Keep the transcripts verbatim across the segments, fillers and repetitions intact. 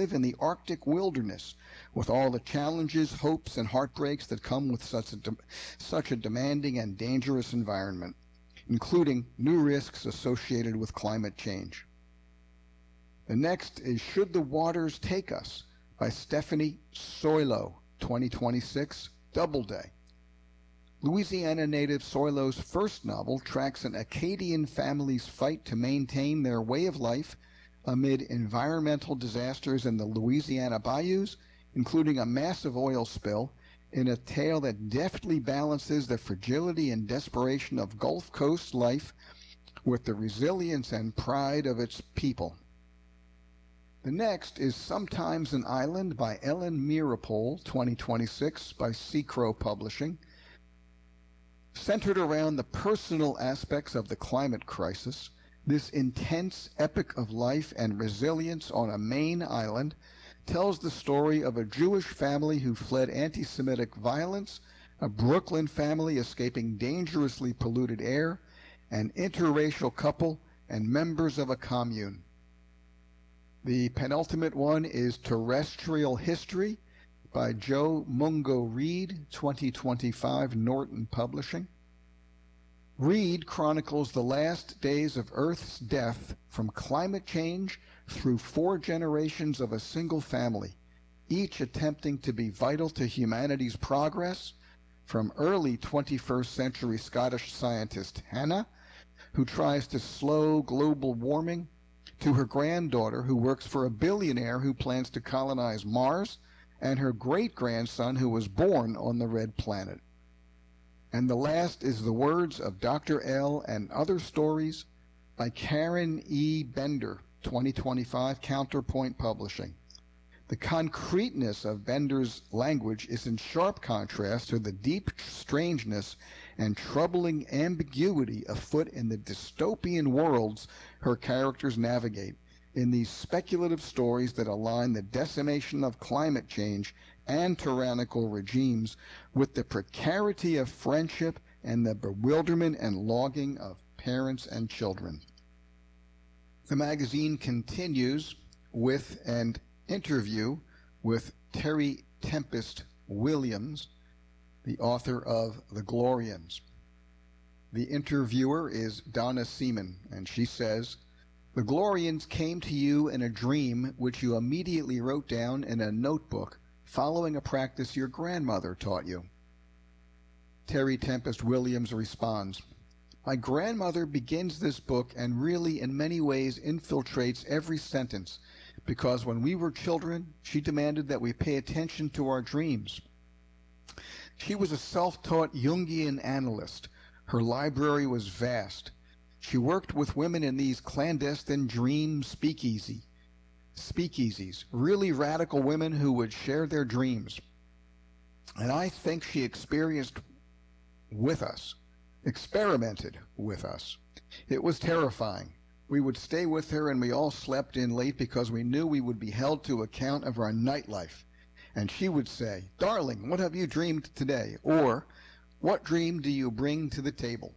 live in the Arctic wilderness with all the challenges, hopes, and heartbreaks that come with such a, de- such a demanding and dangerous environment, including new risks associated with climate change. The next is Should the Waters Take Us by Stephanie Soilo, twenty twenty-six, Doubleday. Louisiana native Soilo's first novel tracks an Acadian family's fight to maintain their way of life amid environmental disasters in the Louisiana bayous, including a massive oil spill, in a tale that deftly balances the fragility and desperation of Gulf Coast life with the resilience and pride of its people. The next is Sometimes an Island by Ellen Meeropol, twenty twenty-six, by Sea Crow Publishing. Centered around the personal aspects of the climate crisis, this intense epic of life and resilience on a Maine island tells the story of a Jewish family who fled anti-Semitic violence, a Brooklyn family escaping dangerously polluted air, an interracial couple, and members of a commune. The penultimate one is Terrestrial History by Joe Mungo Reed, twenty twenty-five, Norton Publishing. Reed chronicles the last days of Earth's death from climate change through four generations of a single family, each attempting to be vital to humanity's progress, from early twenty-first century Scottish scientist Hannah, who tries to slow global warming, to her granddaughter who works for a billionaire who plans to colonize Mars, and her great-grandson who was born on the Red Planet. And the last is The Words of Doctor L and Other Stories by Karen E. Bender, twenty twenty-five, Counterpoint Publishing. The concreteness of Bender's language is in sharp contrast to the deep strangeness and troubling ambiguity afoot in the dystopian worlds her characters navigate, in these speculative stories that align the decimation of climate change and tyrannical regimes with the precarity of friendship and the bewilderment and longing of parents and children. The magazine continues with an interview with Terry Tempest Williams, the author of The Glorians. The interviewer is Donna Seaman, and she says, "The Glorians came to you in a dream which you immediately wrote down in a notebook following a practice your grandmother taught you." Terry Tempest Williams responds, "My grandmother begins this book and really in many ways infiltrates every sentence, because when we were children, she demanded that we pay attention to our dreams. She was a self-taught Jungian analyst. Her library was vast. She worked with women in these clandestine dream speakeasy, speakeasies, really radical women who would share their dreams. And I think she experienced with us, experimented with us. It was terrifying. We would stay with her and we all slept in late because we knew we would be held to account of our nightlife. And she would say, 'Darling, what have you dreamed today?' Or, 'What dream do you bring to the table?'"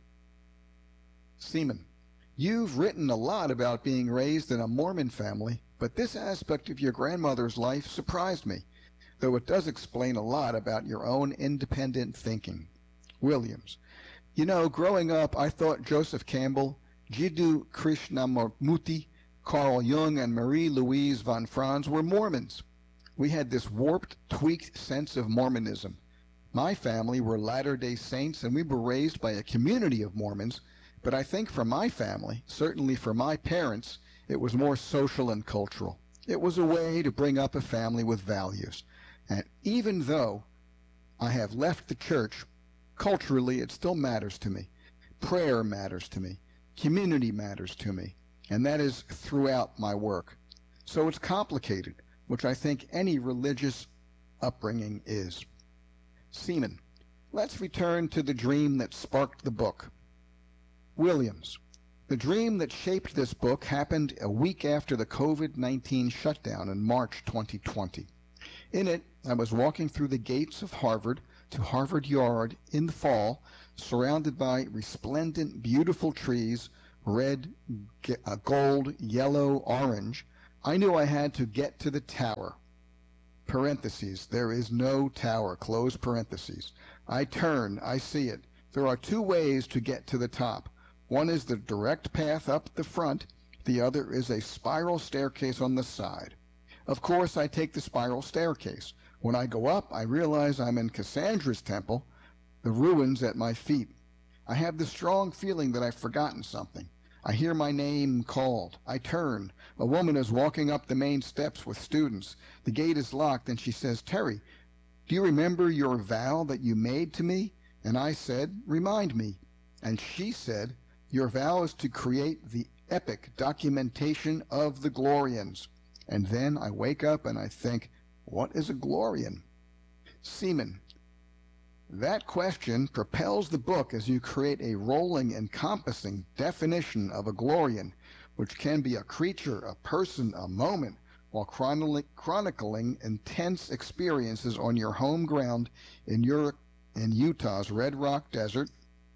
Seaman, "You've written a lot about being raised in a Mormon family, but this aspect of your grandmother's life surprised me, though it does explain a lot about your own independent thinking." Williams, "You know, growing up, I thought Joseph Campbell, Jiddu Krishnamurti, Carl Jung, and Marie-Louise von Franz were Mormons. We had this warped, tweaked sense of Mormonism. My family were Latter-day Saints, and we were raised by a community of Mormons, but I think for my family, certainly for my parents, it was more social and cultural. It was a way to bring up a family with values. And even though I have left the church, culturally it still matters to me. Prayer matters to me. Community matters to me. And that is throughout my work. So it's complicated, which I think any religious upbringing is." Seaman, "Let's return to the dream that sparked the book." Williams, "The dream that shaped this book happened a week after the COVID nineteen shutdown in March twenty twenty. In it, I was walking through the gates of Harvard to Harvard Yard in the fall, surrounded by resplendent, beautiful trees, red, gold, yellow, orange, I knew I had to get to the tower. Parentheses, there is no tower, close parentheses. I turn, I see it. There are two ways to get to the top. One is the direct path up the front, the other is a spiral staircase on the side. Of course, I take the spiral staircase. When I go up, I realize I'm in Cassandra's temple, the ruins at my feet. I have the strong feeling that I've forgotten something. I hear my name called. I turn. A woman is walking up the main steps with students. The gate is locked, and she says, "Terry, do you remember your vow that you made to me?" And I said, "Remind me." And she said, "Your vow is to create the epic documentation of the Glorians." And then I wake up and I think, what is a Glorian? Seaman. That question propels the book as you create a rolling, encompassing definition of a Glorian, which can be a creature, a person, a moment, while chronicling intense experiences on your home ground in, your, in Utah's Red Rock Desert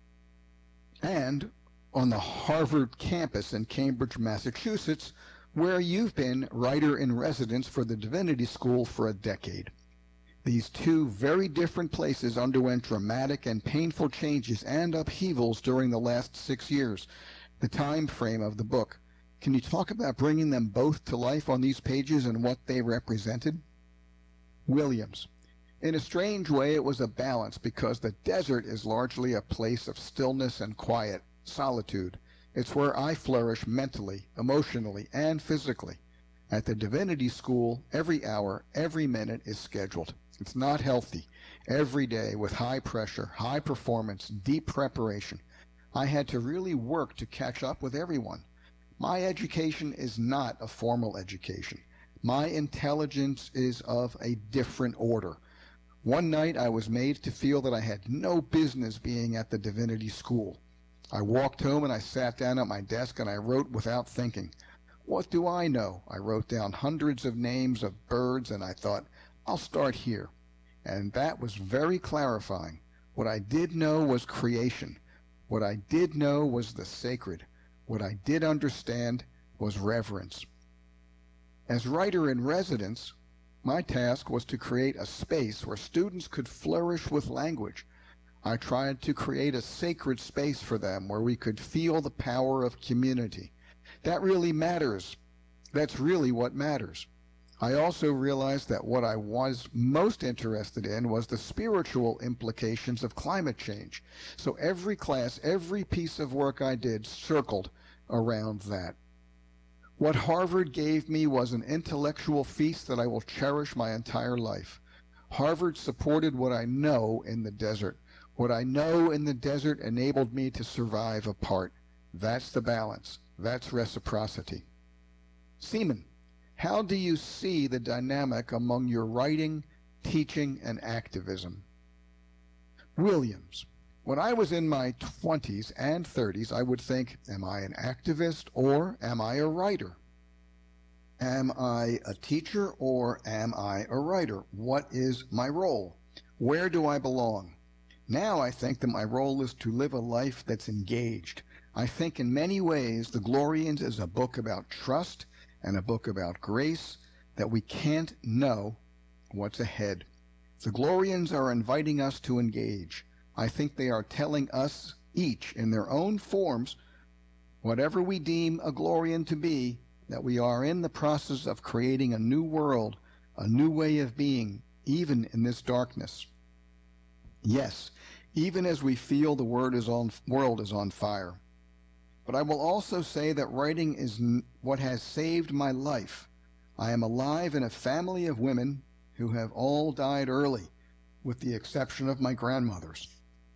and on the Harvard campus in Cambridge, Massachusetts, where you've been writer-in-residence for the Divinity School for a decade. These two very different places underwent dramatic and painful changes and upheavals during the last six years, the time frame of the book. Can you talk about bringing them both to life on these pages and what they represented? Williams. In a strange way, it was a balance because the desert is largely a place of stillness and quiet, solitude. It's where I flourish mentally, emotionally, and physically. At the Divinity School, every hour, every minute is scheduled. It's not healthy. Every day with high pressure, high performance, deep preparation. I had to really work to catch up with everyone. My education is not a formal education. My intelligence is of a different order. One night I was made to feel that I had no business being at the Divinity School. I walked home and I sat down at my desk and I wrote without thinking. What do I know? I wrote down hundreds of names of birds and I thought, I'll start here. And that was very clarifying. What I did know was creation. What I did know was the sacred. What I did understand was reverence. As writer-in-residence, my task was to create a space where students could flourish with language. I tried to create a sacred space for them where we could feel the power of community. That really matters. That's really what matters. I also realized that what I was most interested in was the spiritual implications of climate change. So every class, every piece of work I did circled around that. What Harvard gave me was an intellectual feast that I will cherish my entire life. Harvard supported what I know in the desert. What I know in the desert enabled me to survive apart. That's the balance. That's reciprocity. Seaman. How do you see the dynamic among your writing, teaching, and activism? Williams. When I was in my twenties and thirties, I would think, am I an activist or am I a writer? Am I a teacher or am I a writer? What is my role? Where do I belong? Now I think that my role is to live a life that's engaged. I think in many ways The Glorians is a book about trust and a book about grace, that we can't know what's ahead. The Glorians are inviting us to engage. I think they are telling us each in their own forms, whatever we deem a Glorian to be, that we are in the process of creating a new world, a new way of being, even in this darkness. Yes, even as we feel the word is on, world is on fire. But I will also say that writing is what has saved my life. I am alive in a family of women who have all died early, with the exception of my grandmothers.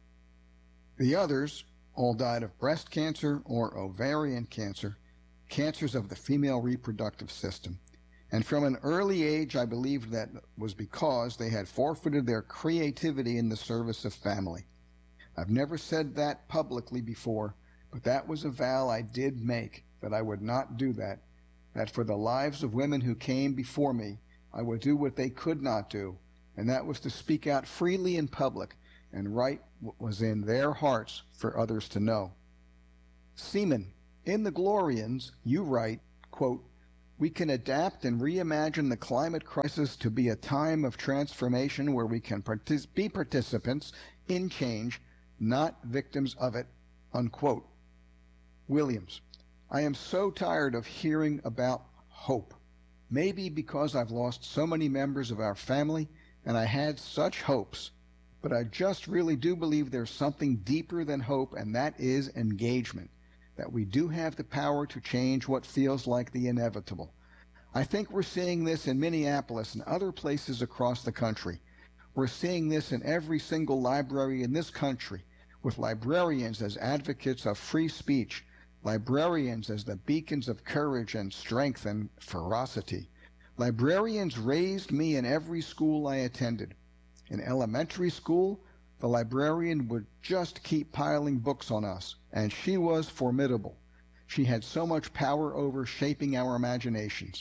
The others all died of breast cancer or ovarian cancer, cancers of the female reproductive system. And from an early age, I believed that was because they had forfeited their creativity in the service of family. I've never said that publicly before, but that was a vow I did make, that I would not do that, that for the lives of women who came before me, I would do what they could not do, and that was to speak out freely in public and write what was in their hearts for others to know. Seaman, in The Glorians, you write, quote, We can adapt and reimagine the climate crisis to be a time of transformation where we can partic- be participants in change, not victims of it, unquote. Williams, I am so tired of hearing about hope. Maybe because I've lost so many members of our family and I had such hopes, but I just really do believe there's something deeper than hope, and that is engagement, that we do have the power to change what feels like the inevitable. I think we're seeing this in Minneapolis and other places across the country. We're seeing this in every single library in this country, with librarians as advocates of free speech, librarians as the beacons of courage and strength and ferocity. Librarians raised me in every school I attended. In elementary school, the librarian would just keep piling books on us, and she was formidable. She had so much power over shaping our imaginations.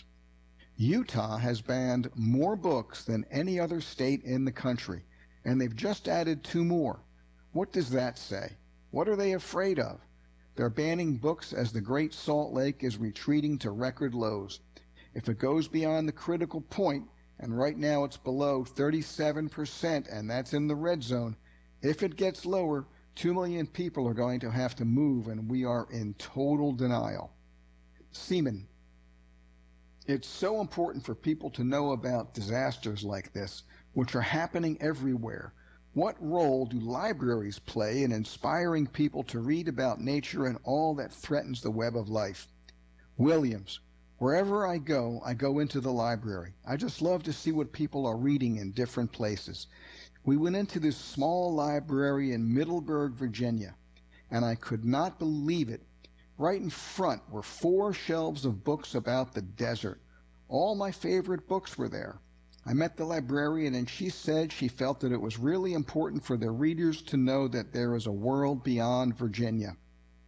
Utah has banned more books than any other state in the country, and they've just added two more. What does that say? What are they afraid of? They're banning books as the Great Salt Lake is retreating to record lows. If it goes beyond the critical point, and right now it's below thirty-seven percent, and that's in the red zone, if it gets lower, two million people are going to have to move, and we are in total denial. Seaman, it's so important for people to know about disasters like this, which are happening everywhere. What role do libraries play in inspiring people to read about nature and all that threatens the web of life? Williams, wherever I go, I go into the library. I just love to see what people are reading in different places. We went into this small library in Middleburg, Virginia, and I could not believe it. Right in front were four shelves of books about the desert. All my favorite books were there. I met the librarian, and she said she felt that it was really important for the readers to know that there is a world beyond Virginia.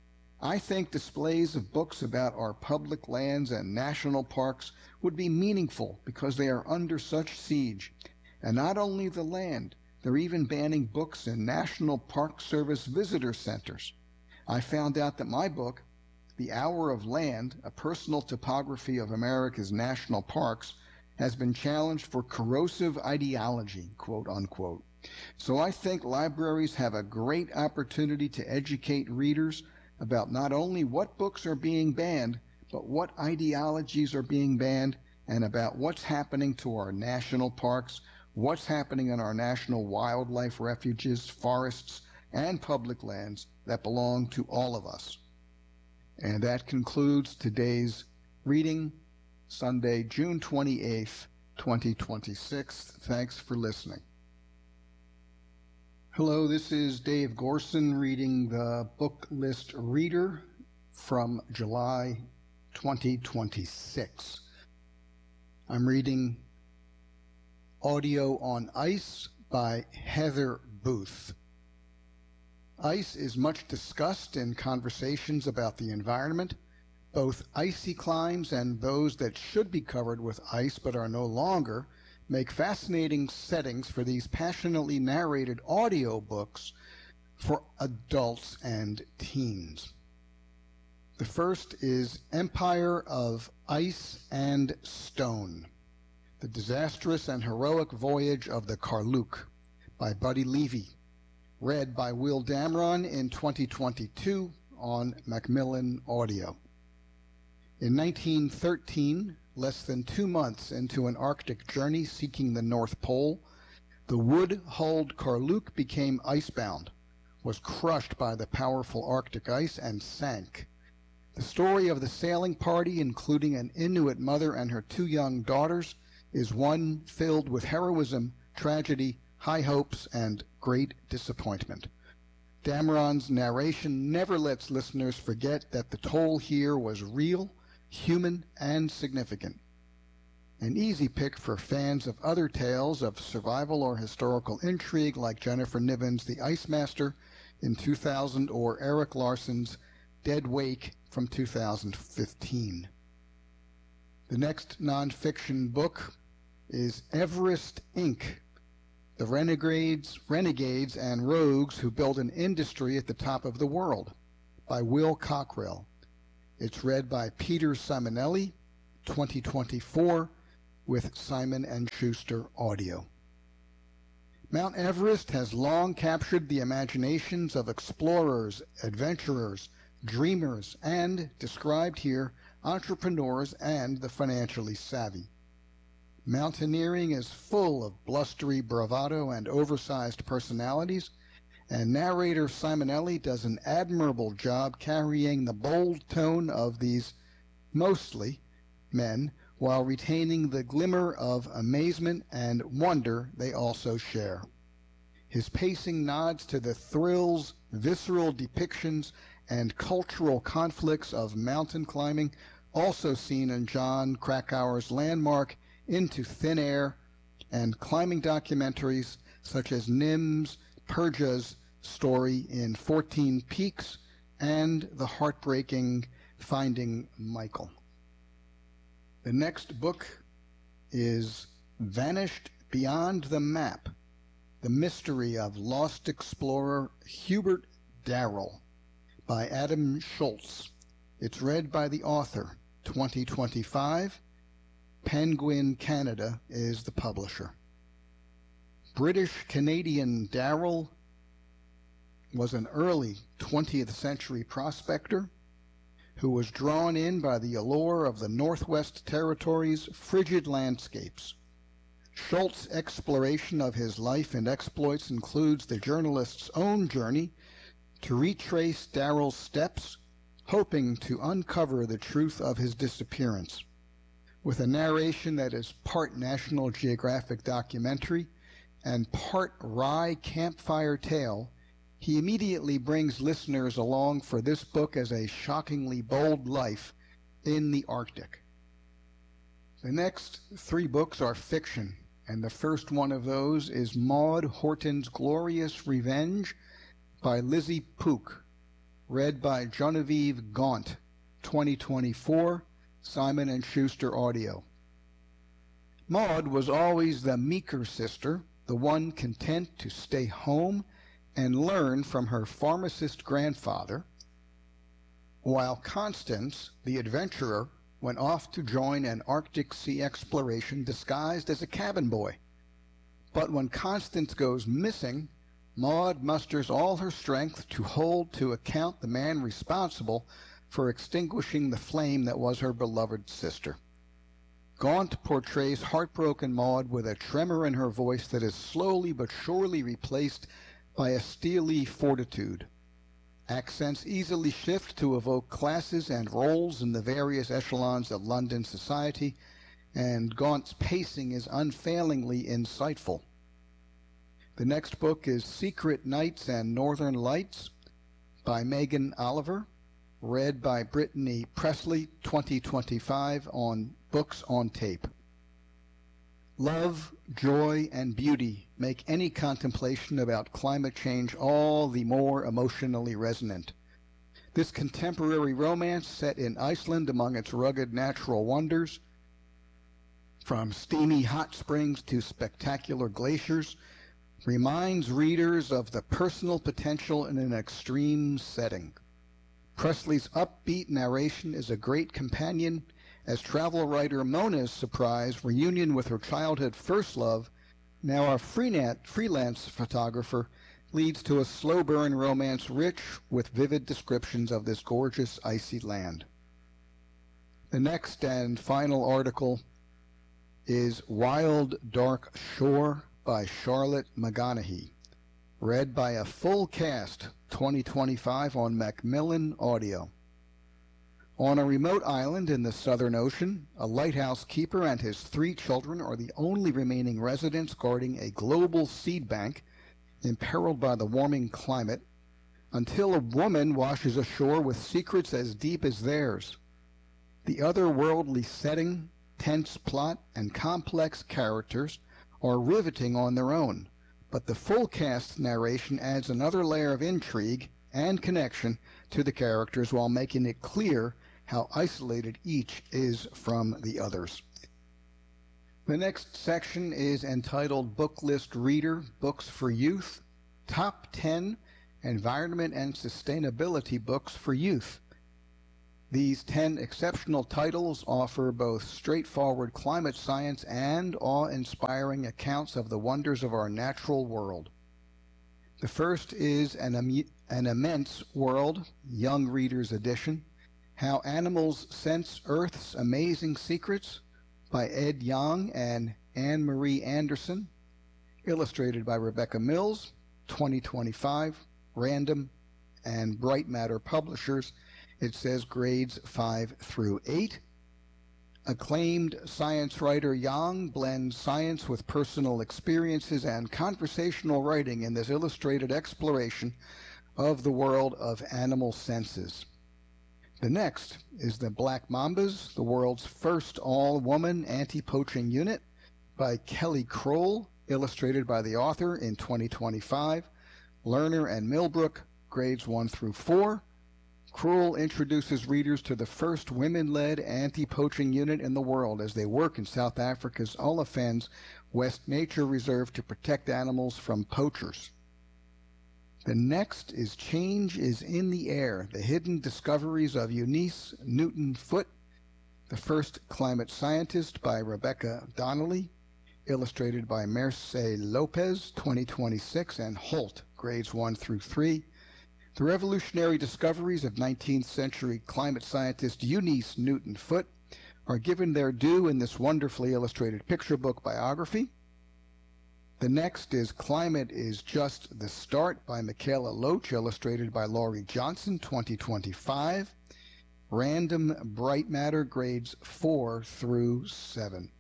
I think displays of books about our public lands and national parks would be meaningful because they are under such siege. And not only the land, they're even banning books in National Park Service visitor centers. I found out that my book, The Hour of Land, A Personal Topography of America's National Parks, has been challenged for corrosive ideology, quote unquote. So I think libraries have a great opportunity to educate readers about not only what books are being banned, but what ideologies are being banned, and about what's happening to our national parks, what's happening in our national wildlife refuges, forests, and public lands that belong to all of us. And that concludes today's reading, Sunday, June twenty-eighth, twenty twenty-six. Thanks for listening. Hello, this is Dave Gorson reading the Book List Reader from July twenty twenty-six. I'm reading Audio on Ice by Heather Booth. Ice is much discussed in conversations about the environment. Both icy climes and those that should be covered with ice but are no longer make fascinating settings for these passionately narrated audio books for adults and teens. The first is Empire of Ice and Stone, The Disastrous and Heroic Voyage of the Karluk by Buddy Levy, read by Will Damron in twenty twenty-two on Macmillan Audio. In nineteen thirteen, less than two months into an Arctic journey seeking the North Pole, the wood-hulled Karluk became icebound, was crushed by the powerful Arctic ice, and sank. The story of the sailing party, including an Inuit mother and her two young daughters, is one filled with heroism, tragedy, high hopes, and great disappointment. Damron's narration never lets listeners forget that the toll here was real, human, and significant. An easy pick for fans of other tales of survival or historical intrigue like Jennifer Niven's The Ice Master in two thousand or Eric Larson's Dead Wake from two thousand fifteen. The next nonfiction book is Everest, Incorporated, The Renegades, Renegades and Rogues Who Build an Industry at the Top of the World by Will Cockrell. It's read by Peter Simonelli, twenty twenty-four, with Simon and Schuster Audio. Mount Everest has long captured the imaginations of explorers, adventurers, dreamers, and, described here, entrepreneurs and the financially savvy. Mountaineering is full of blustery bravado and oversized personalities, and narrator Simonelli does an admirable job carrying the bold tone of these, mostly, men, while retaining the glimmer of amazement and wonder they also share. His pacing nods to the thrills, visceral depictions, and cultural conflicts of mountain climbing, also seen in Jon Krakauer's landmark Into Thin Air, and climbing documentaries such as Nim's Perja's story in fourteen Peaks and the heartbreaking Finding Michael. The next book is Vanished Beyond the Map, The Mystery of Lost Explorer Hubert Darrell by Adam Schultz. It's read by the author, twenty twenty-five. Penguin Canada is the publisher. British-Canadian Darrell was an early twentieth century prospector who was drawn in by the allure of the Northwest Territories' frigid landscapes. Schultz's exploration of his life and exploits includes the journalist's own journey to retrace Darrell's steps, hoping to uncover the truth of his disappearance. With a narration that is part National Geographic documentary and part wry campfire tale, he immediately brings listeners along for this book as a shockingly bold life in the Arctic. The next three books are fiction, and the first one of those is Maud Horton's Glorious Revenge by Lizzie Pook, read by Genevieve Gaunt, twenty twenty-four, Simon and Schuster Audio. Maud was always the meeker sister, the one content to stay home and learn from her pharmacist grandfather, while Constance, the adventurer, went off to join an Arctic sea exploration disguised as a cabin boy. But when Constance goes missing, Maud musters all her strength to hold to account the man responsible for extinguishing the flame that was her beloved sister. Gaunt portrays heartbroken Maud with a tremor in her voice that is slowly but surely replaced by a steely fortitude. Accents easily shift to evoke classes and roles in the various echelons of London society, and Gaunt's pacing is unfailingly insightful. The next book is Secret Nights and Northern Lights by Megan Oliver, read by Brittany Presley, twenty twenty-five, on Books on Tape. Love, joy, and beauty make any contemplation about climate change all the more emotionally resonant. This contemporary romance, set in Iceland among its rugged natural wonders, from steamy hot springs to spectacular glaciers, reminds readers of the personal potential in an extreme setting. Presley's upbeat narration is a great companion as travel writer Mona's surprise reunion with her childhood first love, now a freelance photographer, leads to a slow-burn romance rich with vivid descriptions of this gorgeous icy land. The next and final article is Wild Dark Shore by Charlotte McGonaghy, read by a full cast, twenty twenty-five, on Macmillan Audio. On a remote island in the Southern Ocean, a lighthouse keeper and his three children are the only remaining residents guarding a global seed bank imperiled by the warming climate, until a woman washes ashore with secrets as deep as theirs. The otherworldly setting, tense plot, and complex characters are riveting on their own, but the full cast narration adds another layer of intrigue and connection to the characters while making it clear how isolated each is from the others. The next section is entitled Book List Reader, Books for Youth, Top ten Environment and Sustainability Books for Youth. These ten exceptional titles offer both straightforward climate science and awe-inspiring accounts of the wonders of our natural world. The first is An, An Immense World, Young Readers Edition, How Animals Sense Earth's Amazing Secrets by Ed Yong and Anne Marie Anderson, illustrated by Rebecca Mills, twenty twenty-five, Random and Bright Matter Publishers. It says grades five through eight. Acclaimed science writer Yang blends science with personal experiences and conversational writing in this illustrated exploration of the world of animal senses. The next is The Black Mambas, the world's first all-woman anti-poaching unit by Kelly Kroll, illustrated by the author in twenty twenty-five. Lerner and Millbrook, grades one through four. Kroll introduces readers to the first women-led anti-poaching unit in the world as they work in South Africa's Olifants West Nature Reserve to protect animals from poachers. The next is Change is in the Air, the Hidden Discoveries of Eunice Newton Foote, the First Climate Scientist by Rebecca Donnelly, illustrated by Merce Lopez, twenty twenty-six, and Holt, grades one through three. The revolutionary discoveries of nineteenth century climate scientist Eunice Newton Foote are given their due in this wonderfully illustrated picture book biography. The next is Climate is Just the Start by Michaela Loach, illustrated by Laurie Johnson, twenty twenty-five. Random Bright Matter, grades four through seven.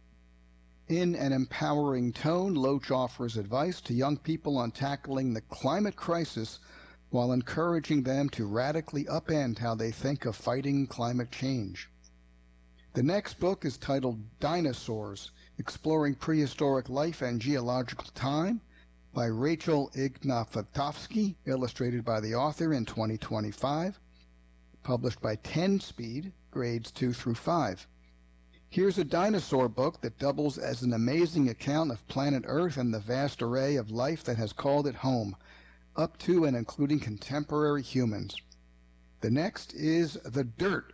In an empowering tone, Loach offers advice to young people on tackling the climate crisis while encouraging them to radically upend how they think of fighting climate change. The next book is titled Dinosaurs, Exploring Prehistoric Life and Geological Time by Rachel Ignafatovsky, illustrated by the author in twenty twenty-five, published by ten Speed, grades two through five. Here's a dinosaur book that doubles as an amazing account of planet Earth and the vast array of life that has called it home, up to and including contemporary humans. The next is The Dirt,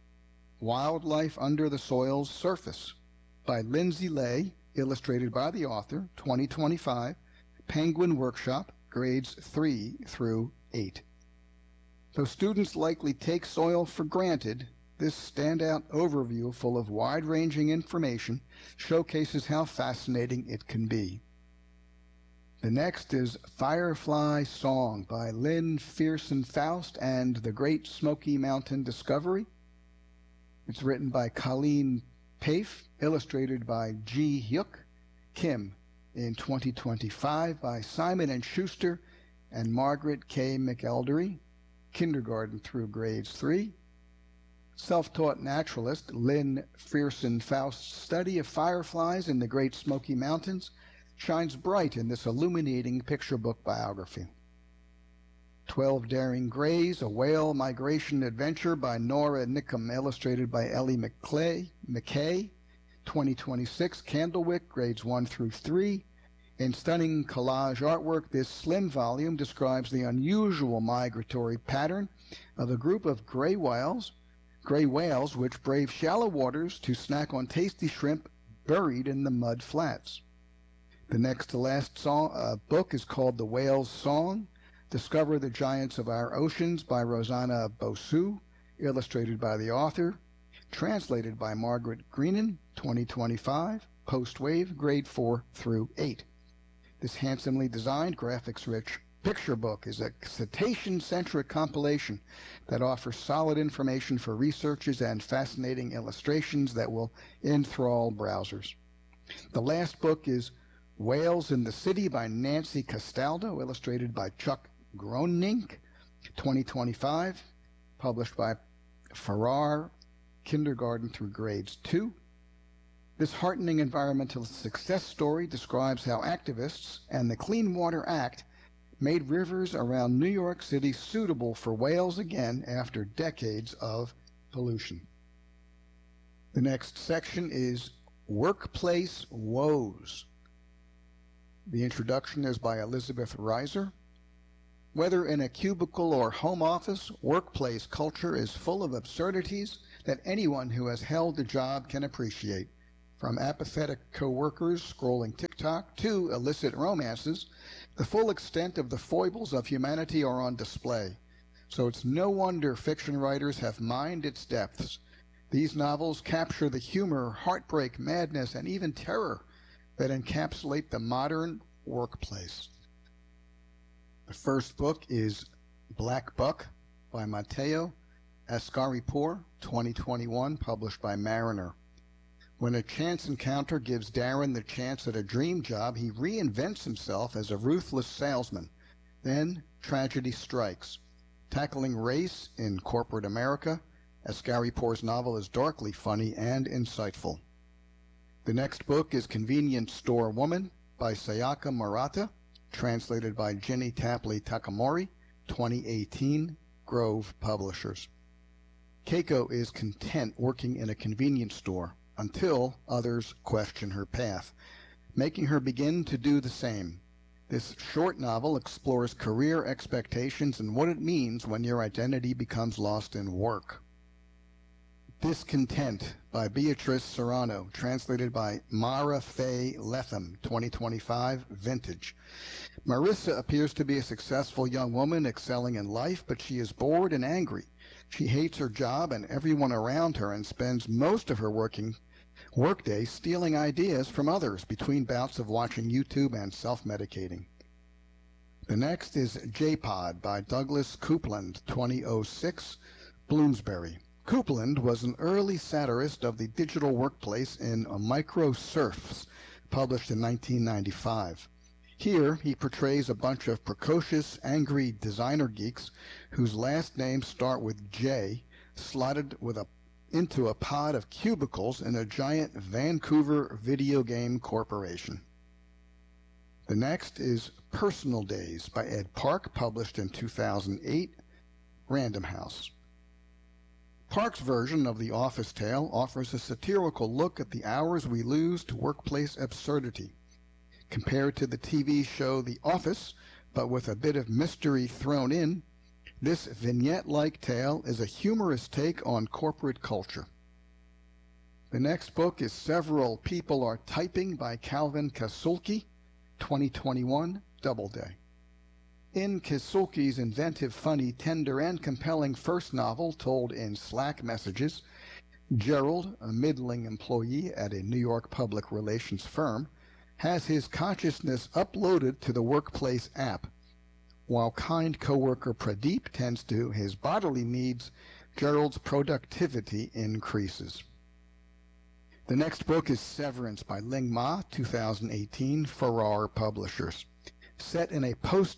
Wildlife Under the Soil's Surface by Lindsay Lay, illustrated by the author, twenty twenty-five, Penguin Workshop, grades three through eight. Though students likely take soil for granted, this standout overview full of wide-ranging information showcases how fascinating it can be. The next is Firefly Song by Lynn Fearson Faust and the Great Smoky Mountain Discovery. It's written by Colleen Paife, illustrated by Ji Hyuk Kim in twenty twenty-five, by Simon and Schuster and Margaret K. McElderry, kindergarten through grades three. Self-taught naturalist Lynn Fearson Faust's study of fireflies in the Great Smoky Mountains shines bright in this illuminating picture book biography. Twelve Daring Grays, A Whale Migration Adventure by Nora Nickham, illustrated by Ellie McClay, McKay, twenty twenty-six, Candlewick, grades one through three. In stunning collage artwork, this slim volume describes the unusual migratory pattern of a group of gray whales, gray whales which brave shallow waters to snack on tasty shrimp buried in the mud flats. The next to last song, uh, book is called The Whale's Song, Discover the Giants of Our Oceans by Rosanna Bosu, illustrated by the author, translated by Margaret Greenan, twenty twenty-five, Post-Wave, grade four through eight. This handsomely designed, graphics-rich picture book is a cetacean-centric compilation that offers solid information for researchers and fascinating illustrations that will enthrall browsers. The last book is Whales in the City by Nancy Castaldo, illustrated by Chuck Groenink, twenty twenty-five, published by Farrar, kindergarten through grades two. This heartening environmental success story describes how activists and the Clean Water Act made rivers around New York City suitable for whales again after decades of pollution. The next section is Workplace Woes. The introduction is by Elizabeth Reiser. Whether in a cubicle or home office, workplace culture is full of absurdities that anyone who has held the job can appreciate. From apathetic coworkers scrolling TikTok to illicit romances, the full extent of the foibles of humanity are on display. So it's no wonder fiction writers have mined its depths. These novels capture the humor, heartbreak, madness, and even terror that encapsulate the modern workplace. The first book is Black Buck by Matteo Ascaripour, twenty twenty-one, published by Mariner. When a chance encounter gives Darren the chance at a dream job, he reinvents himself as a ruthless salesman. Then tragedy strikes. Tackling race in corporate America, Ascaripour's novel is darkly funny and insightful. The next book is Convenience Store Woman by Sayaka Murata, translated by Ginny Tapley Takamori, twenty eighteen, Grove Publishers. Keiko is content working in a convenience store until others question her path, making her begin to do the same. This short novel explores career expectations and what it means when your identity becomes lost in work. Discontent by Beatrice Serrano, translated by Mara Faye Letham, twenty twenty-five, Vintage. Marissa appears to be a successful young woman excelling in life, but she is bored and angry. She hates her job and everyone around her and spends most of her working workday stealing ideas from others between bouts of watching YouTube and self-medicating. The next is J-Pod by Douglas Coupland, twenty oh six, Bloomsbury. Coupland was an early satirist of the digital workplace in Micro Surfs, published in nineteen ninety-five. Here, he portrays a bunch of precocious, angry designer geeks whose last names start with J, slotted with a, into a pod of cubicles in a giant Vancouver video game corporation. The next is Personal Days by Ed Park, published in two thousand eight, Random House. Park's version of The Office Tale offers a satirical look at the hours we lose to workplace absurdity. Compared to the T V show The Office, but with a bit of mystery thrown in, this vignette-like tale is a humorous take on corporate culture. The next book is Several People Are Typing by Calvin Kasulki, twenty twenty-one, Doubleday. In Kasulki's inventive, funny, tender, and compelling first novel told in Slack messages, Gerald, a middling employee at a New York public relations firm, has his consciousness uploaded to the workplace app. While kind coworker Pradeep tends to his bodily needs, Gerald's productivity increases. The next book is Severance by Ling Ma, two thousand eighteen, Farrar Publishers. Set in a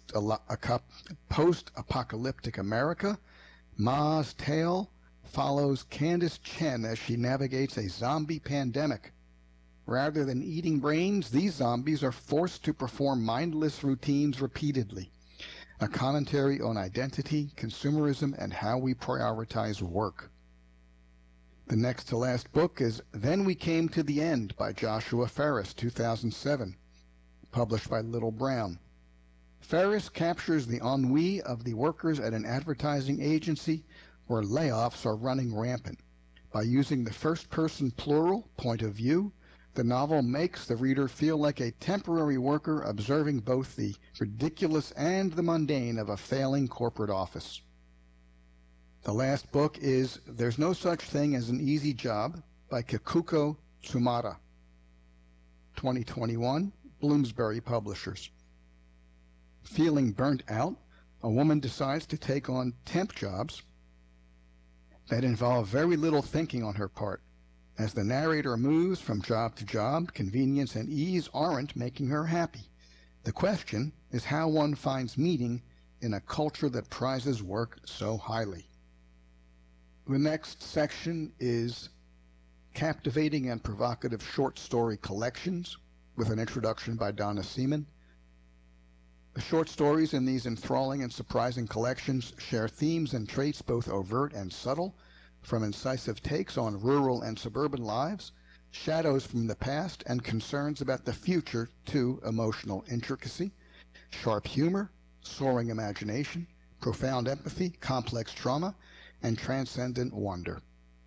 post-apocalyptic America, Ma's tale follows Candace Chen as she navigates a zombie pandemic. Rather than eating brains, these zombies are forced to perform mindless routines repeatedly. A commentary on identity, consumerism, and how we prioritize work. The next to last book is Then We Came to the End by Joshua Ferris, two thousand seven, published by Little Brown. Ferris captures the ennui of the workers at an advertising agency where layoffs are running rampant. By using the first-person plural point of view, the novel makes the reader feel like a temporary worker observing both the ridiculous and the mundane of a failing corporate office. The last book is There's No Such Thing as an Easy Job by Kikuko Tsumata, twenty twenty-one, Bloomsbury Publishers. Feeling burnt out, a woman decides to take on temp jobs that involve very little thinking on her part. As the narrator moves from job to job, convenience and ease aren't making her happy. The question is how one finds meaning in a culture that prizes work so highly. The next section is captivating and provocative short story collections with an introduction by Donna Seaman. The short stories in these enthralling and surprising collections share themes and traits both overt and subtle, from incisive takes on rural and suburban lives, shadows from the past, and concerns about the future to emotional intricacy, sharp humor, soaring imagination, profound empathy, complex trauma, and transcendent wonder.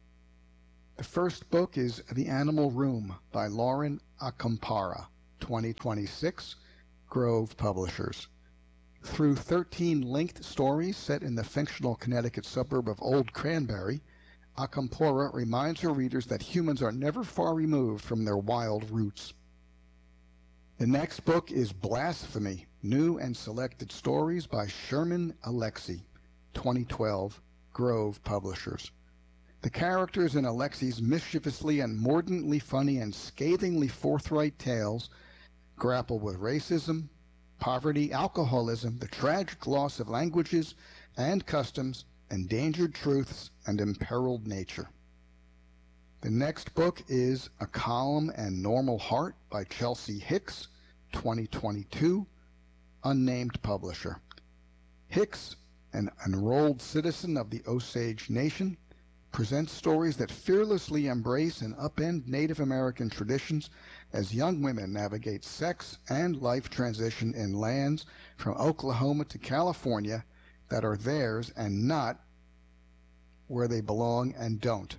The first book is The Animal Room by Lauren Acampara, twenty twenty-six, Grove Publishers. Through thirteen linked stories set in the fictional Connecticut suburb of Old Cranberry, Acampora reminds her readers that humans are never far removed from their wild roots. The next book is Blasphemy, New and Selected Stories by Sherman Alexie, twenty twelve, Grove Publishers. The characters in Alexie's mischievously and mordantly funny and scathingly forthright tales grapple with racism, poverty, alcoholism, the tragic loss of languages and customs, endangered truths, and imperiled nature. The next book is A Calm and Normal Heart by Chelsea Hicks, twenty twenty-two, unnamed publisher. Hicks, an enrolled citizen of the Osage Nation, presents stories that fearlessly embrace and upend Native American traditions as young women navigate sex and life transition in lands from Oklahoma to California that are theirs and not where they belong and don't.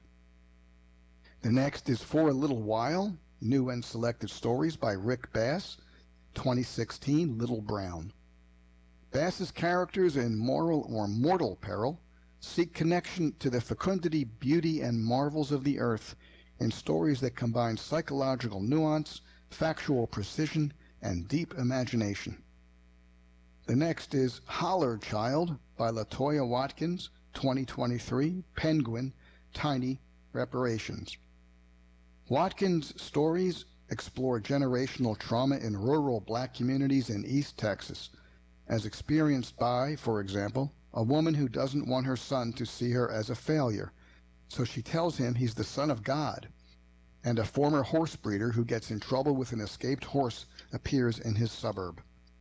The next is For a Little While, New and Selected Stories by Rick Bass, twenty sixteen, Little Brown. Bass's characters in moral or mortal peril seek connection to the fecundity, beauty, and marvels of the earth in stories that combine psychological nuance, factual precision, and deep imagination. The next is Holler Child by Latoya Watkins, twenty twenty-three, Penguin, Tiny Reparations. Watkins' stories explore generational trauma in rural black communities in East Texas, as experienced by, for example, a woman who doesn't want her son to see her as a failure, so she tells him he's the son of God, and a former horse breeder who gets in trouble with an escaped horse appears in his suburb.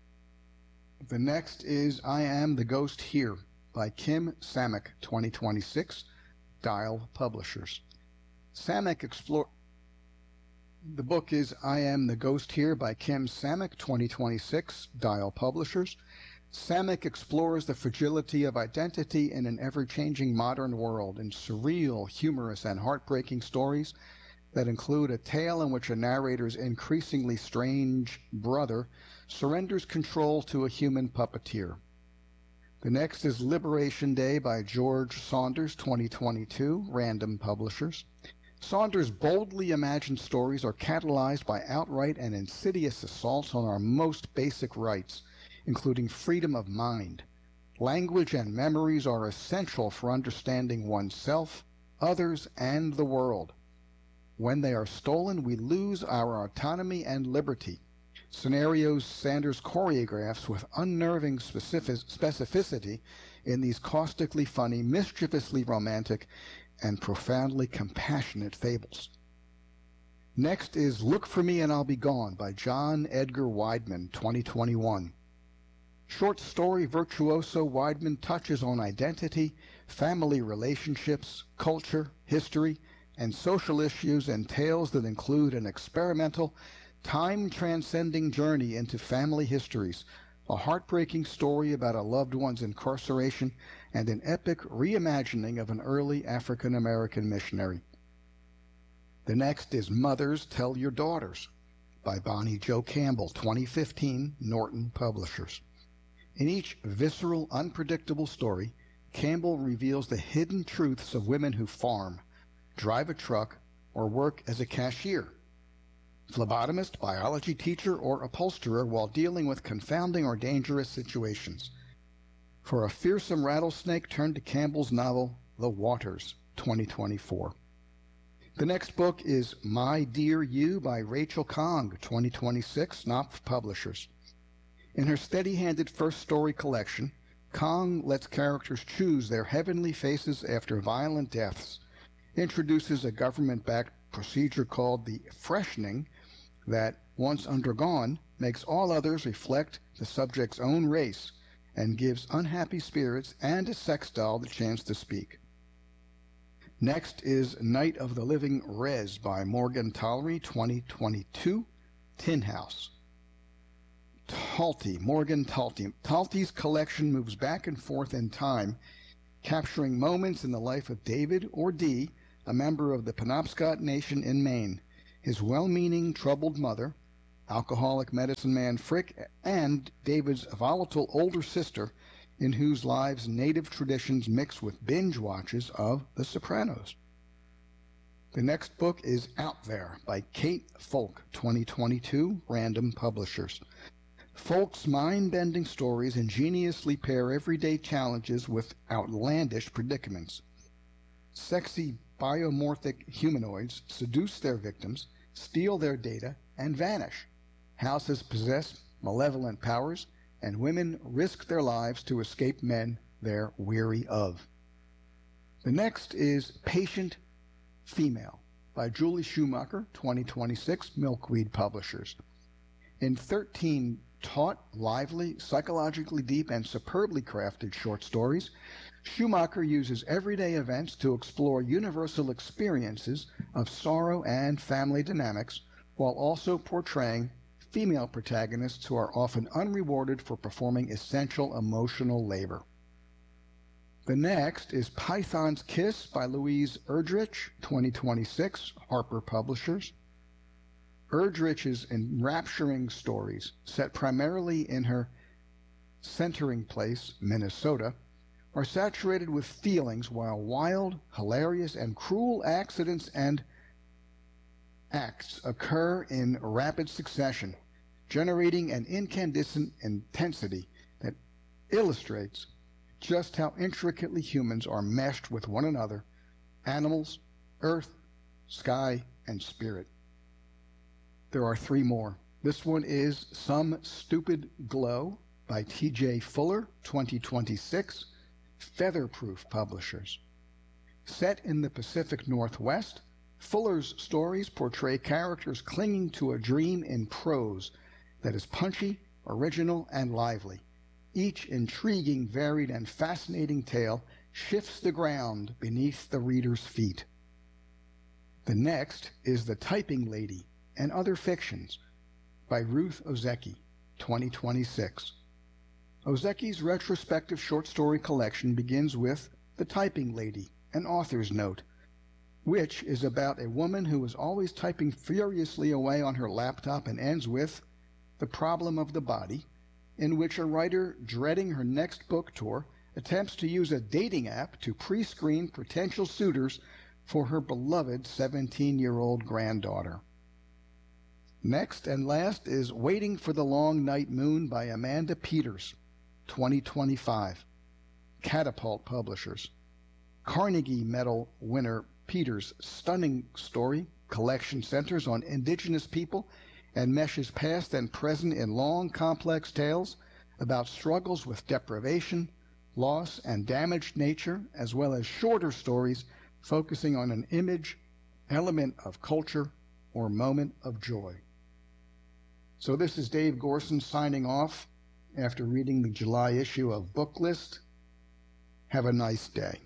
The next is I Am the Ghost Here by Kim Samek, twenty twenty-six, Dial Publishers. Samek explore The book is I Am the Ghost Here by Kim Samek, twenty twenty-six, Dial Publishers. Samek explores the fragility of identity in an ever-changing modern world in surreal, humorous, and heartbreaking stories that include a tale in which a narrator's increasingly strange brother surrenders control to a human puppeteer. The next is Liberation Day by George Saunders, twenty twenty-two, Random Publishers. Saunders' boldly imagined stories are catalyzed by outright and insidious assaults on our most basic rights, including freedom of mind. Language and memories are essential for understanding oneself, others, and the world. When they are stolen, we lose our autonomy and liberty. Scenarios Sanders choreographs with unnerving specific specificity in these caustically funny, mischievously romantic, and profoundly compassionate fables. Next is Look for Me and I'll Be Gone by John Edgar Wideman, twenty twenty-one. Short story virtuoso Wideman touches on identity, family relationships, culture, history, and social issues in tales that include an experimental, time-transcending journey into family histories, a heartbreaking story about a loved one's incarceration, and an epic reimagining of an early African-American missionary. The next is Mothers Tell Your Daughters by Bonnie Jo Campbell, twenty fifteen, Norton Publishers. In each visceral, unpredictable story, Campbell reveals the hidden truths of women who farm, drive a truck, or work as a cashier, phlebotomist, biology teacher, or upholsterer while dealing with confounding or dangerous situations. For a fearsome rattlesnake, turn to Campbell's novel, The Waters, twenty twenty-four. The next book is My Dear You by Rachel Kong, twenty twenty-six, Knopf Publishers. In her steady-handed first story collection, Kong lets characters choose their heavenly faces after violent deaths, introduces a government-backed procedure called the freshening that, once undergone, makes all others reflect the subject's own race and gives unhappy spirits and a sex doll the chance to speak. Next is Night of the Living Rez by Morgan Tollery, twenty twenty-two, Tin House. Talty, Morgan Talty. Talty's collection moves back and forth in time, capturing moments in the life of David, or Dee, a member of the Penobscot Nation in Maine, his well-meaning, troubled mother, alcoholic medicine man Frick, and David's volatile older sister, in whose lives native traditions mix with binge watches of The Sopranos. The next book is Out There by Kate Folk, twenty twenty-two, Random Publishers. Folk's mind-bending stories ingeniously pair everyday challenges with outlandish predicaments. Sexy biomorphic humanoids seduce their victims, steal their data, and vanish. Houses possess malevolent powers, and women risk their lives to escape men they're weary of. The next is Patient Female by Julie Schumacher, twenty twenty-six, Milkweed Publishers. In thirteen taut, lively, psychologically deep, and superbly crafted short stories, Schumacher uses everyday events to explore universal experiences of sorrow and family dynamics, while also portraying female protagonists who are often unrewarded for performing essential emotional labor. The next is Python's Kiss by Louise Erdrich, twenty twenty-six, Harper Publishers. Erdrich's enrapturing stories, set primarily in her centering place, Minnesota, are saturated with feelings, while wild, hilarious, and cruel accidents and acts occur in rapid succession, generating an incandescent intensity that illustrates just how intricately humans are meshed with one another, animals, earth, sky, and spirit. There are three more. This one is Some Stupid Glow by T J Fuller, twenty twenty-six, Featherproof Publishers. Set in the Pacific Northwest, Fuller's stories portray characters clinging to a dream in prose that is punchy, original, and lively. Each intriguing, varied, and fascinating tale shifts the ground beneath the reader's feet. The next is The Typing Lady and Other Fictions by Ruth Ozeki, twenty twenty-six. Ozeki's retrospective short story collection begins with The Typing Lady, an author's note, which is about a woman who is always typing furiously away on her laptop, and ends with The Problem of the Body, in which a writer dreading her next book tour attempts to use a dating app to pre-screen potential suitors for her beloved seventeen-year-old granddaughter. Next and last is Waiting for the Long Night Moon by Amanda Peters, twenty twenty-five, Catapult Publishers. Carnegie Medal winner Peters' stunning story collection centers on indigenous people and meshes past and present in long, complex tales about struggles with deprivation, loss, and damaged nature, as well as shorter stories focusing on an image, element of culture, or moment of joy. So this is Dave Gorson signing off after reading the July issue of Booklist. Have a nice day.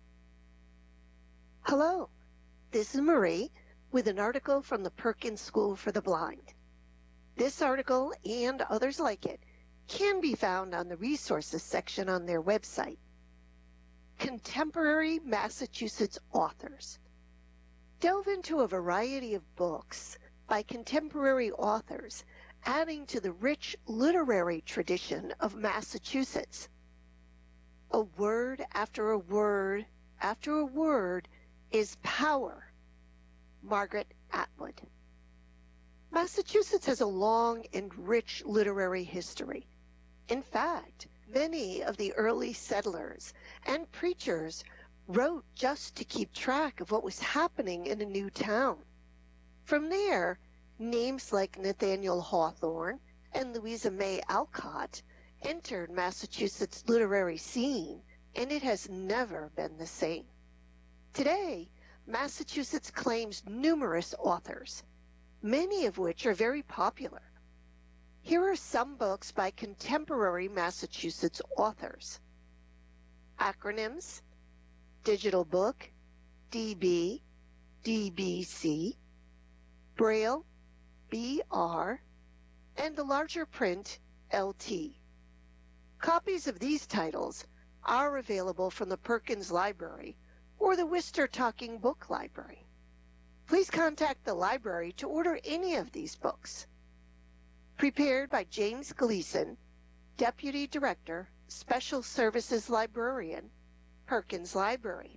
Hello, this is Marie with an article from the Perkins School for the Blind. This article and others like it can be found on the resources section on their website. Contemporary Massachusetts authors. Delve into a variety of books by contemporary authors, adding to the rich literary tradition of Massachusetts. A word after a word after a word is power. Margaret Atwood. Massachusetts has a long and rich literary history. In fact, many of the early settlers and preachers wrote just to keep track of what was happening in a new town. From there, names like Nathaniel Hawthorne and Louisa May Alcott entered Massachusetts' literary scene, and it has never been the same. Today, Massachusetts claims numerous authors, many of which are very popular. Here are some books by contemporary Massachusetts authors. Acronyms: Digital Book, D B, D B C, Braille, B R, and the larger print, L T. Copies of these titles are available from the Perkins Library or the Worcester Talking Book Library. Please contact the library to order any of these books. Prepared by James Gleason, Deputy Director, Special Services Librarian, Perkins Library.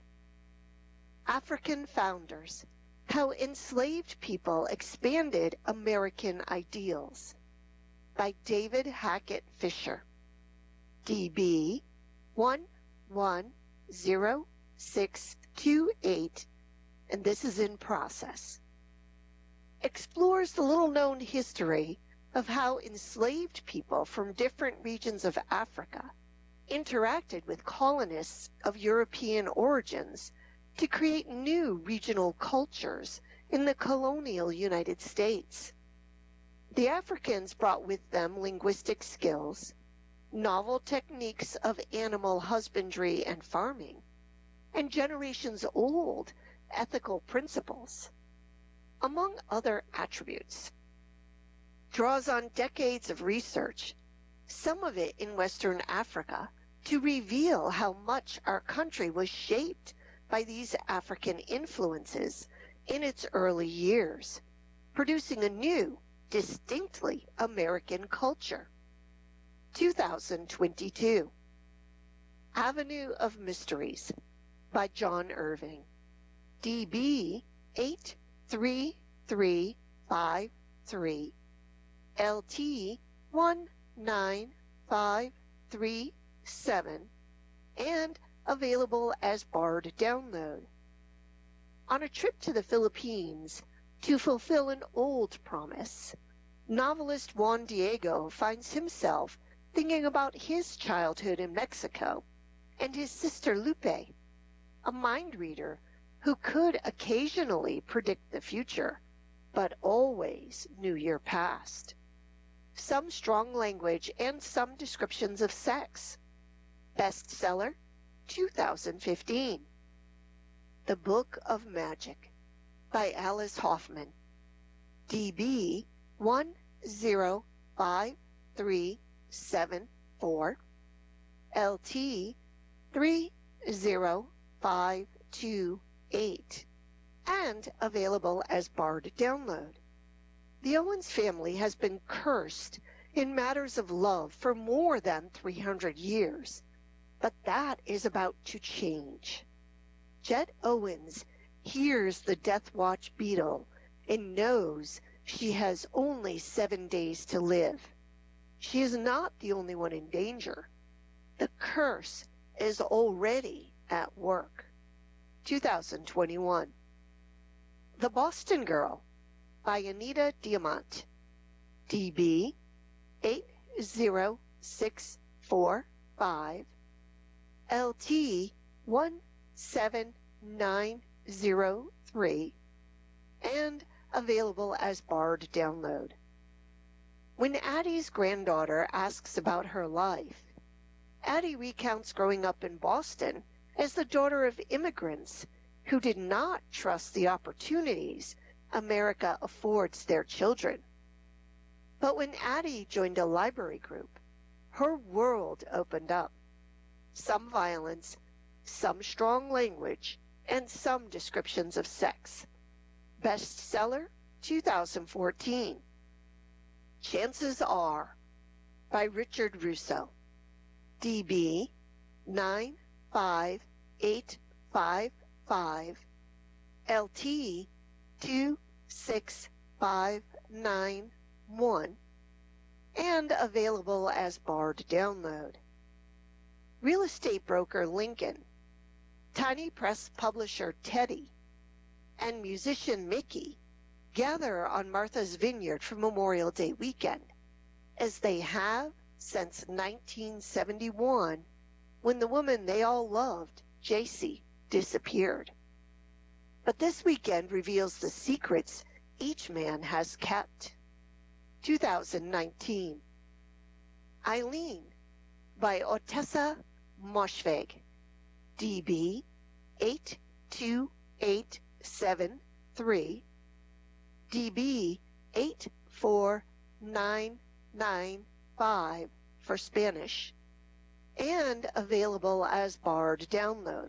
African Founders: How Enslaved People Expanded American Ideals, by David Hackett Fisher. D B one one zero six two eight, and this is in process. Explores the little-known history of how enslaved people from different regions of Africa interacted with colonists of European origins to create new regional cultures in the colonial United States. The Africans brought with them linguistic skills, novel techniques of animal husbandry and farming, and generations-old ethical principles, among other attributes. Draws on decades of research, some of it in Western Africa, to reveal how much our country was shaped by these African influences in its early years, producing a new, distinctly American culture. two thousand twenty-two. Avenue of Mysteries by John Irving. D B eight three three five three. L T one nine five three seven, and available as barred download. On a trip to the Philippines to fulfill an old promise, novelist Juan Diego finds himself thinking about his childhood in Mexico and his sister Lupe, a mind reader who could occasionally predict the future, but always knew your past. Some strong language and some descriptions of sex. Bestseller, two thousand fifteen. The Book of Magic by Alice Hoffman. D B one zero five three seven four. L T three zero five two eight. And available as barred download. The Owens family has been cursed in matters of love for more than three hundred years, but that is about to change. Jet Owens hears the Death Watch beetle and knows she has only seven days to live. She is not the only one in danger. The curse is already at work. two thousand twenty-one. The Boston Girl by Anita Diamant. D B eight zero six four five. L T one seven nine zero three, and available as barred download. When Addie's granddaughter asks about her life, Addie recounts growing up in Boston as the daughter of immigrants who did not trust the opportunities America affords their children. But when Addie joined a library group, her world opened up. Some violence, some strong language, and some descriptions of sex. Bestseller, two thousand fourteen. Chances Are by Richard Russo. D B nine five eight five five. L T two six five nine one, and available as barred download. Real estate broker Lincoln, tiny press publisher Teddy, and musician Mickey gather on Martha's Vineyard for Memorial Day weekend, as they have since nineteen seventy-one, when the woman they all loved, J C, disappeared. But this weekend reveals the secrets each man has kept. two thousand nineteen. Eileen by Otessa Moshfegh. D B eight two eight seven three. D B eight four nine nine five for Spanish, and available as Bard download.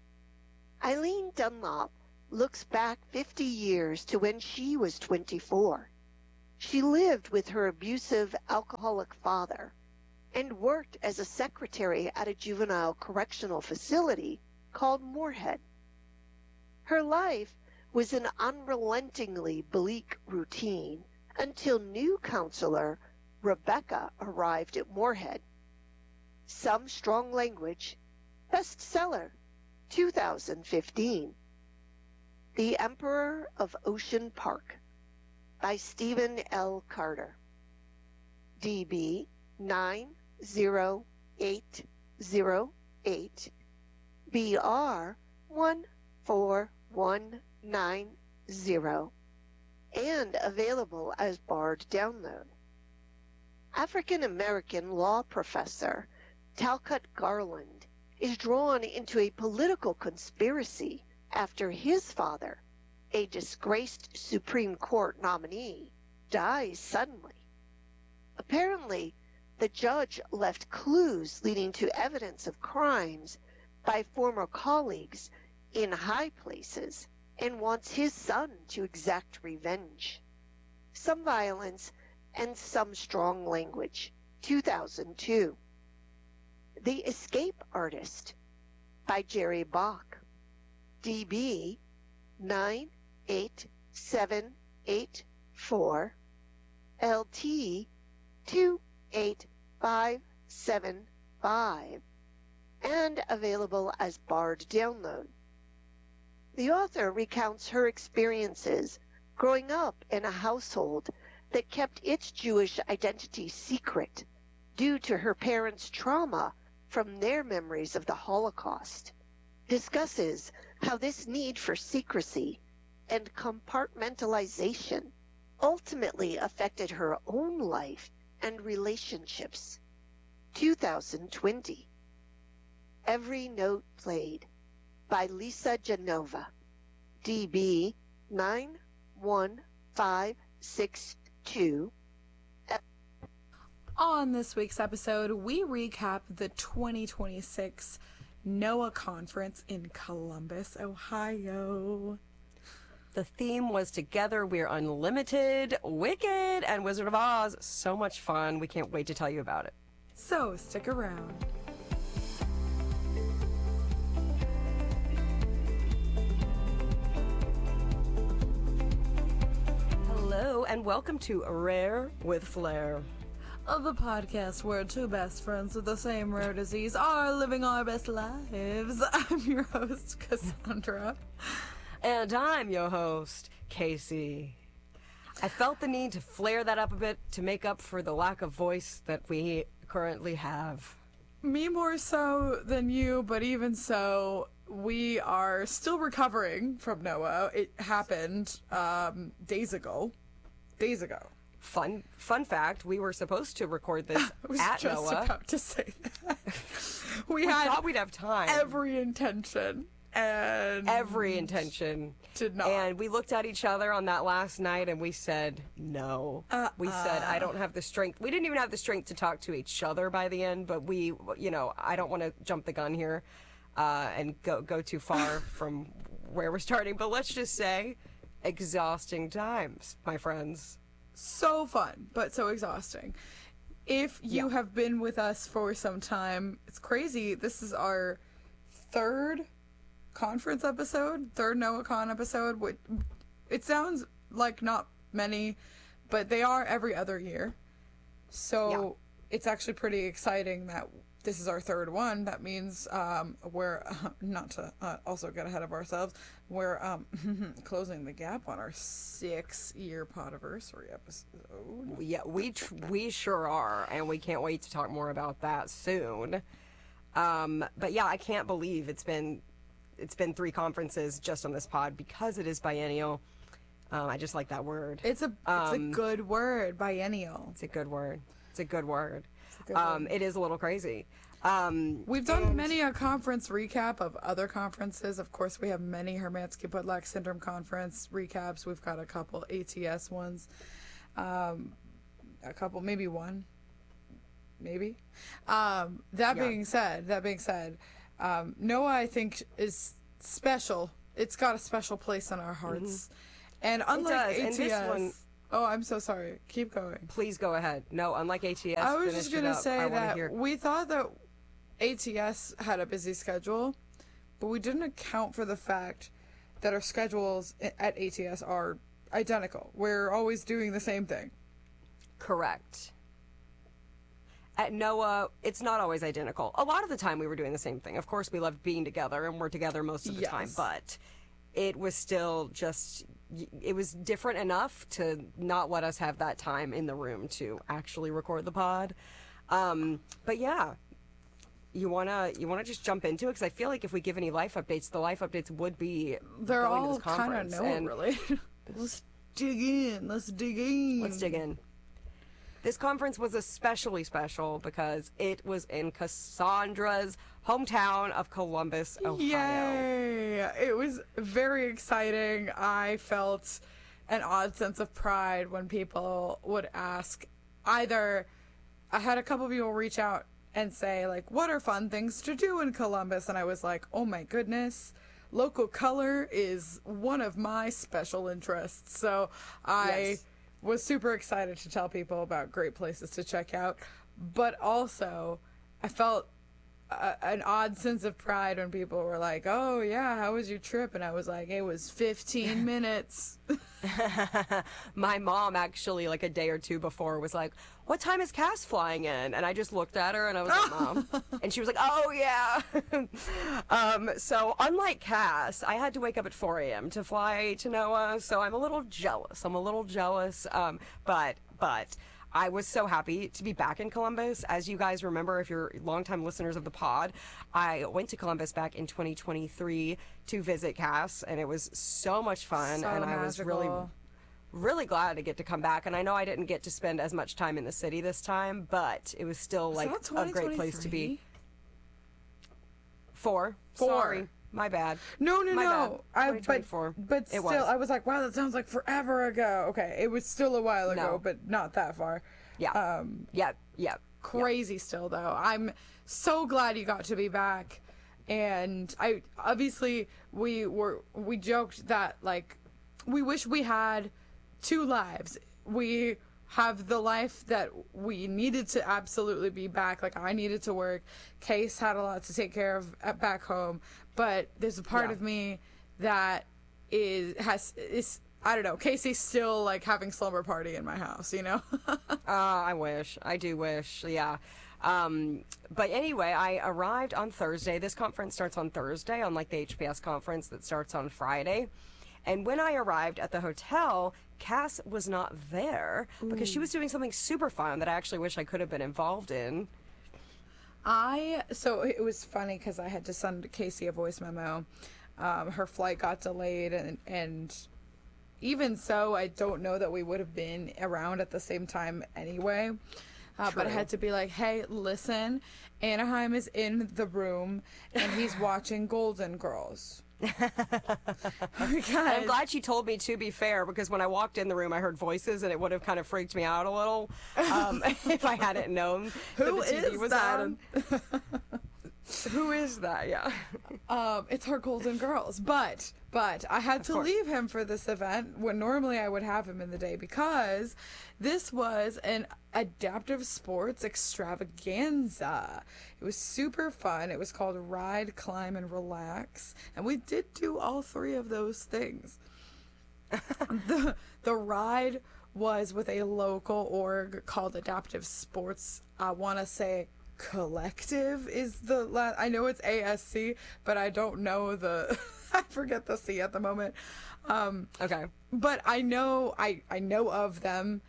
Eileen Dunlop looks back fifty years to when she was twenty-four. She lived with her abusive, alcoholic father and worked as a secretary at a juvenile correctional facility called Moorhead. Her life was an unrelentingly bleak routine until new counselor Rebecca arrived at Moorhead. Some Strong Language, bestseller, two thousand fifteen. The Emperor of Ocean Park by Stephen L. Carter. D B nine zero eight zero eight, B R one four one nine zero, and available as Bard download. African-American law professor Talcott Garland is drawn into a political conspiracy after his father, a disgraced Supreme Court nominee, dies suddenly. Apparently, the judge left clues leading to evidence of crimes by former colleagues in high places and wants his son to exact revenge. Some Violence and Some Strong Language, two thousand two. The Escape Artist by Jerry Bach, D B nine eight seven eight four, L T two eight five seven five, and available as Bard download. The author recounts her experiences growing up in a household that kept its Jewish identity secret due to her parents' trauma from their memories of the Holocaust, discusses how this need for secrecy and compartmentalization ultimately affected her own life and relationships. two thousand twenty. Every Note Played by Lisa Genova, D B nine one five six two. On this week's episode, we recap the twenty twenty-six NOAA conference in Columbus, Ohio. The theme was Together We're Unlimited, Wicked, and Wizard of Oz. So much fun. We can't wait to tell you about it. So stick around. Hello, and welcome to Rare with Flair. Of the podcast where two best friends with the same rare disease are living our best lives. I'm your host, Cassandra. And I'm your host, Casey. I felt the need to flare that up a bit to make up for the lack of voice that we currently have. Me more so than you, but even so, we are still recovering from NOAA. It happened um, days ago. Days ago. Fun fun fact, we were supposed to record this I was at just NOAA. about to say that. we, We had thought we'd have time. every intention. And Every intention. did not. And we looked at each other on that last night and we said, no. Uh, we said, I don't have the strength. We didn't even have the strength to talk to each other by the end, but we, you know, I don't want to jump the gun here uh, and go, go too far from where we're starting. But let's just say, exhausting times, my friends. So fun, but so exhausting. If you Yeah. have been with us for some time, it's crazy. This is our third conference episode, third NOAACon episode. Which, it sounds like not many, but they are every other year. So Yeah. it's actually pretty exciting that this is our third one. That means um, we're, uh, not to uh, also get ahead of ourselves, we're um, closing the gap on our six-year podiversary episode. Yeah, we tr- we sure are, and we can't wait to talk more about that soon. Um, but yeah, I can't believe it's been it's been three conferences just on this pod because it is biennial. Um, I just like that word. It's a it's Um, a good word, biennial. It's a good word. It's a good word. It's a good Um, word. it is a little crazy. Um, We've done and- many a conference recap of other conferences. Of course, we have many Hermansky-Pudlak syndrome conference recaps. We've got a couple A T S ones, um, a couple, maybe one, maybe. Um, that Yeah. being said, that being said, um, Noah, I think, is special. It's got a special place in our hearts. And unlike does, and A T S, this one- oh, I'm so sorry. Keep going. Please go ahead. No, unlike A T S, I was finish just it gonna up. say I wanna that hear. we thought that A T S had a busy schedule, but we didn't account for the fact that our schedules i- at A T S are identical. We're always doing the same thing. Correct. At Noah, it's not always identical. A lot of the time we were doing the same thing. Of course, we loved being together and we're together most of the time, Yes. but it was still just, it was different enough to not let us have that time in the room to actually record the pod. Um, but yeah, you wanna you wanna just jump into it because I feel like if we give any life updates, the life updates would be They're going to all this kind of conference, Noah and related. Let's dig in. Let's dig in. Let's dig in. This conference was especially special because it was in Cassandra's hometown of Columbus, Ohio. Yay! It was very exciting. I felt an odd sense of pride when people would ask either I had a couple people reach out and say like, what are fun things to do in Columbus? And I was like, oh my goodness, local color is one of my special interests. So I Yes. was super excited to tell people about great places to check out, but also I felt a, an odd sense of pride when people were like, oh yeah, how was your trip? And I was like, it was fifteen minutes. My mom actually, like a day or two before, was like, what time is Cass flying in? And I just looked at her and I was like, Mom. And she was like, oh yeah. um, so unlike Cass, I had to wake up at four a.m. to fly to Noah, so I'm a little jealous. I'm a little jealous. Um, but, but I was so happy to be back in Columbus. As you guys remember, if you're longtime listeners of the pod, I went to Columbus back in twenty twenty-three to visit Cass, and it was so much fun. So and I was really, magical. really glad to get to come back. And I know I didn't get to spend as much time in the city this time, but it was still like Was that a great place to be. twenty twenty-three? Four. Four. Sorry. My bad. No, no, My no. bad. I, twenty but twenty-four. but It still, was. I was like, wow, that sounds like forever ago. Okay, it was still a while ago, No. but not that far. Yeah. Um, yeah. Yeah. crazy still though. I'm so glad you got to be back. And I obviously we were we joked that like we wish we had two lives. We have the life that we needed to absolutely be back. Like I needed to work. Case had a lot to take care of at back home, but there's a part Yeah. of me that is has is I don't know. Casey's still like having slumber party in my house, you know? Uh, I wish. I do wish. Yeah. Um, but anyway, I arrived on Thursday. This conference starts on Thursday, unlike the H P S conference that starts on Friday. And when I arrived at the hotel, Cass was not there because she was doing something super fun that I actually wish I could have been involved in. I so it was funny because I had to send Casey a voice memo. Um, her flight got delayed, and and even so, I don't know that we would have been around at the same time anyway. Uh, but I True. had to be like, hey, listen, Anaheim is in the room and he's watching Golden Girls. Because I'm glad she told me, to be fair, because when I walked in the room, I heard voices, and it would have kind of freaked me out a little um, if I hadn't known Who that the T V is was that? on. Who is that? Yeah. Um, it's her Golden Girls, but but I had to course. leave him for this event when normally I would have him in the day because this was an adaptive sports extravaganza. It was super fun. It was called Ride, Climb, and Relax, and we did do all three of those things. the The ride was with a local org called Adaptive Sports. I want to say Collective is the last. I know it's A S C, but I don't know the. I forget the C at the moment. Um, Okay. but I know I I know of them.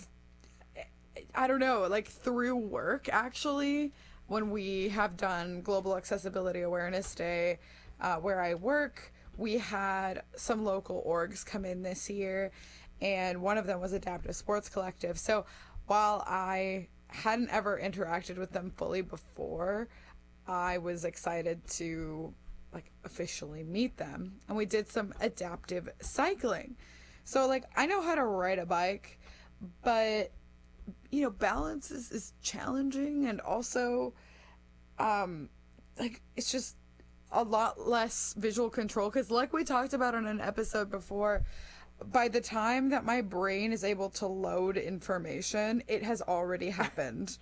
I don't know, like through work actually. When we have done Global Accessibility Awareness Day, uh, where I work, we had some local orgs come in this year, and one of them was Adaptive Sports Collective. So while I hadn't ever interacted with them fully before, I was excited to like officially meet them, and we did some adaptive cycling. So like I know how to ride a bike, but you know, balance is, is challenging, and also, um, like, it's just a lot less visual control, because like we talked about on an episode before, by the time that my brain is able to load information, it has already happened.